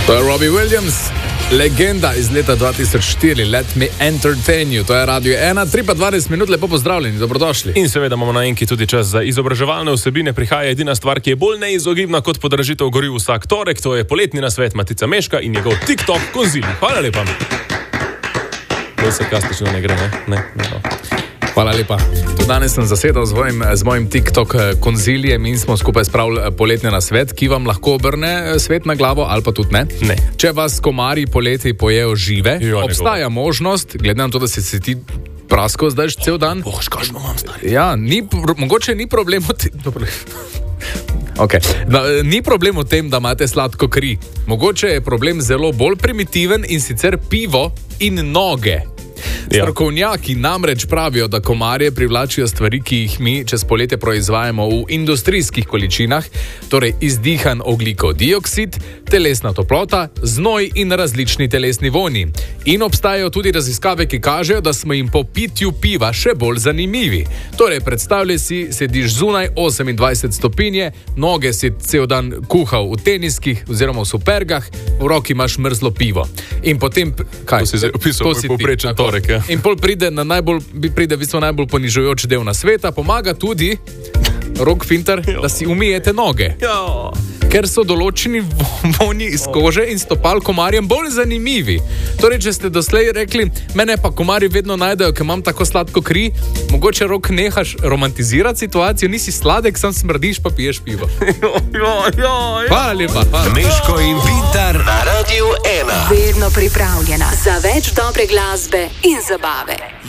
To je Robbie Williams, legenda iz leta 2004, Let Me Entertain You. To je Radio 1, 3 pa 12 minut, lepo pozdravljeni, dobrodošli. In seveda imamo na enki tudi čas za izobraževalne vsebine. Prihaja edina stvar, ki je bolj neizogibna kot podražitev goriv vsak torek, to je poletni nasvet Matica Meška in njegov TikTok konzili. Hvala lepa. To se kastično ne gre, ne? Hvala lepa. Danes sem zasedal z mojim TikTok konzilijem in smo skupaj spravili poletni nasvet, ki vam lahko obrne svet na glavo ali pa tudi ne. Ne. Če vas komarji poleti pojejo žive, obstaja možnost, glede na to, da si ti prasko zdaj cel dan. Kašno imam stari. Ja, mogoče ni problem v tem. Okay. Ni problem v tem, da imate sladko kri. Mogoče je problem zelo bolj primitiven in sicer pivo in noge. Strokovnjaki namreč pravijo, da komarje privlačijo stvari, ki jih mi čez poletje proizvajamo v industrijskih količinah, torej izdihan ogljikov dioksid, telesna toplota, znoj in različni telesni vonji. In obstajajo tudi raziskave, ki kažejo, da smo jim po pitju piva še bolj zanimivi. Torej, predstavljaj si, sediš zunaj 28 stopinje, noge si cel dan kuhal v teniskih oziroma v supergah, v roki imaš mrzlo pivo. In potem, kaj? To si zdaj opisal, povprečen torek, ja. In pol pride v bistvu najbolj ponižujoč del na sveta, pomaga tudi rok finter, da si umijete noge. Ja. Ker so določeni vonji iz kože in stopal komarjem bolj zanimivi. Torej, če ste doslej rekli, mene pa komarji vedno najdejo, ker imam tako sladko kri, mogoče rok nehaš romantizirati situacijo, nisi sladek, sam smrdiš pa piješ pivo. Hvala lepa. Meško in Vintar na Radio 1. Vedno pripravljena za več dobre glasbe in zabave.